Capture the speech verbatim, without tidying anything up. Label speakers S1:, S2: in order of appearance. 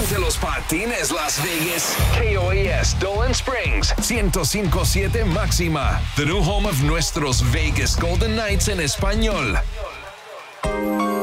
S1: Ponte los patines Las Vegas. K O A S Dolan Springs. ciento cinco punto siete Máxima. The new home of nuestros Vegas Golden Knights en español.